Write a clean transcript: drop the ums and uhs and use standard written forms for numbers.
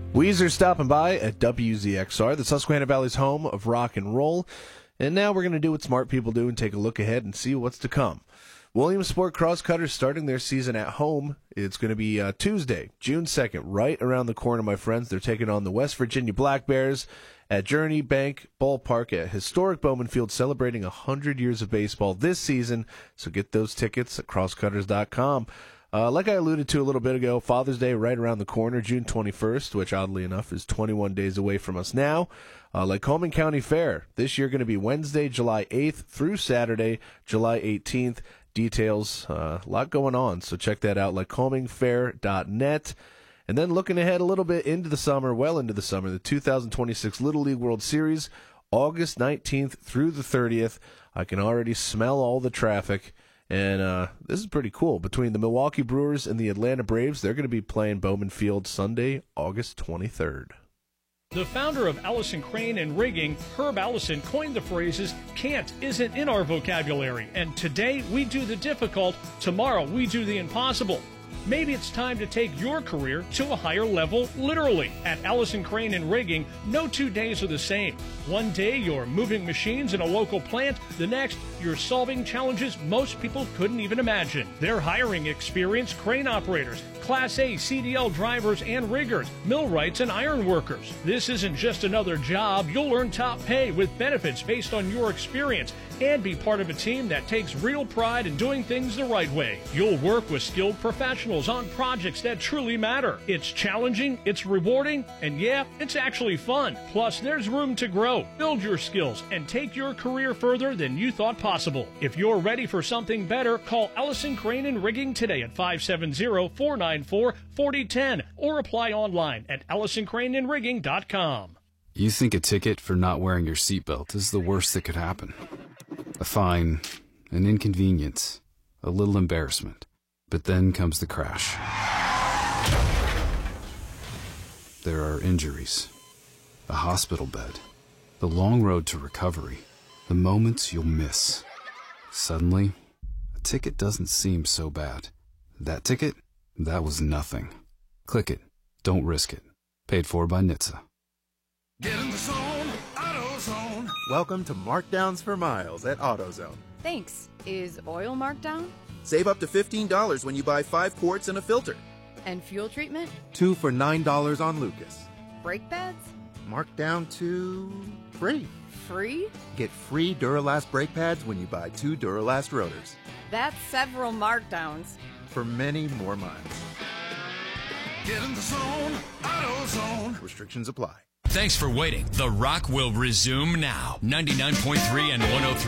Weezer stopping by at WZXR, the Susquehanna Valley's home of rock and roll. And now we're going to do what smart people do and take a look ahead and see what's to come. Williamsport Crosscutters starting their season at home. It's going to be Tuesday, June 2nd, right around the corner, my friends. They're taking on the West Virginia Black Bears at Journey Bank Ballpark at historic Bowman Field, celebrating 100 years of baseball this season. So get those tickets at crosscutters.com. Like I alluded to a little bit ago, Father's Day right around the corner, June 21st, which oddly enough is 21 days away from us now. Lycoming County Fair, this year going to be Wednesday, July 8th through Saturday, July 18th. Details, a lot going on, so check that out, lycomingfair.net. And then looking ahead a little bit into the summer, well into the summer, the 2026 Little League World Series, August 19th through the 30th. I can already smell all the traffic. And this is pretty cool. Between the Milwaukee Brewers and the Atlanta Braves, they're going to be playing Bowman Field Sunday, August 23rd. The founder of Allison Crane and Rigging, Herb Allison, coined the phrases, "can't isn't in our vocabulary," and today we do the difficult, tomorrow we do the impossible. Maybe it's time to take your career to a higher level, literally. At Allison Crane and Rigging, no 2 days are the same. One day you're moving machines in a local plant, the next you're solving challenges most people couldn't even imagine. They're hiring experienced crane operators, Class A CDL drivers and riggers, millwrights and iron workers. This isn't just another job. You'll earn top pay with benefits based on your experience and be part of a team that takes real pride in doing things the right way. You'll work with skilled professionals on projects that truly matter. It's challenging, it's rewarding, and yeah, it's actually fun. Plus, there's room to grow, build your skills, and take your career further than you thought possible. If you're ready for something better, call Allison Crane and Rigging today at 570-494-4010 or apply online at AllisonCraneandRigging.com. You think a ticket for not wearing your seatbelt is the worst that could happen. A fine, an inconvenience, a little embarrassment. But then comes the crash. There are injuries, a hospital bed, the long road to recovery, the moments you'll miss. Suddenly, a ticket doesn't seem so bad. That ticket? That was nothing. Click it. Don't risk it. Paid for by NHTSA. Get in the zone, AutoZone. Welcome to Markdowns for Miles at AutoZone. Thanks. Is oil marked down? Save up to $15 when you buy 5 quarts and a filter. And fuel treatment? 2 for $9 on Lucas. Brake pads? Marked down to free. Free? Get free Duralast brake pads when you buy 2 Duralast rotors. That's several markdowns. For many more miles. Get in the zone, AutoZone. Restrictions apply. Thanks for waiting. The Rock will resume now. 99.3 and 103.